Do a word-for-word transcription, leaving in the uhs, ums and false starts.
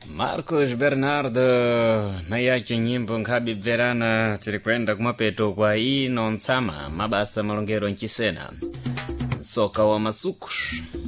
Marcos Bernardo na yake nyimbo nkhabi bverana tiri kwenda kumapeto kwa ino ntsama mabasa malongero nchisena soka wa masuku